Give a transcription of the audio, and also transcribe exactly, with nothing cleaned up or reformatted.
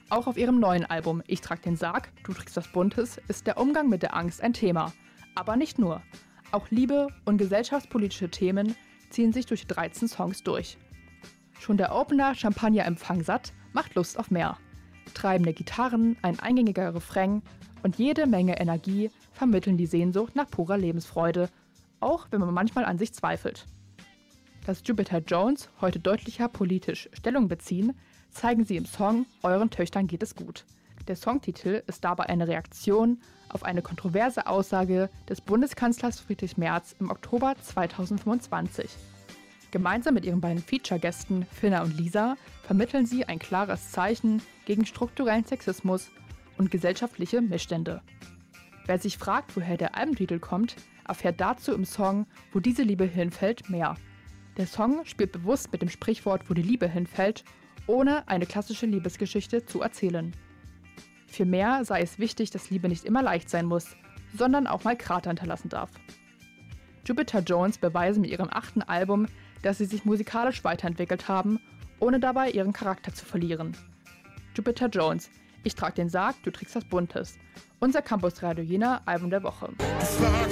Auch auf ihrem neuen Album Ich trag den Sarg, du trägst was Buntes ist der Umgang mit der Angst ein Thema. Aber nicht nur. Auch Liebe und gesellschaftspolitische Themen ziehen sich durch die dreizehn Songs durch. Schon der Opener Champagner-Empfang satt macht Lust auf mehr. Treibende Gitarren, ein eingängiger Refrain und jede Menge Energie vermitteln die Sehnsucht nach purer Lebensfreude, auch wenn man manchmal an sich zweifelt. Dass Jupiter Jones heute deutlicher politisch Stellung beziehen, zeigen sie im Song Euren Töchtern geht es gut. Der Songtitel ist dabei eine Reaktion auf eine kontroverse Aussage des Bundeskanzlers Friedrich Merz im Oktober zweitausendfünfundzwanzig. Gemeinsam mit ihren beiden Feature-Gästen Finna und Lisa vermitteln sie ein klares Zeichen gegen strukturellen Sexismus und gesellschaftliche Missstände. Wer sich fragt, woher der Albumtitel kommt, erfährt dazu im Song Wo diese Liebe hinfällt mehr. Der Song spielt bewusst mit dem Sprichwort Wo die Liebe hinfällt, ohne eine klassische Liebesgeschichte zu erzählen. Vielmehr sei es wichtig, dass Liebe nicht immer leicht sein muss, sondern auch mal Krater hinterlassen darf. Jupiter Jones beweisen mit ihrem achten Album, dass sie sich musikalisch weiterentwickelt haben, ohne dabei ihren Charakter zu verlieren. Jupiter Jones, Ich trag den Sarg, du trägst was Buntes. Unser Campus Radio Jena Album der Woche.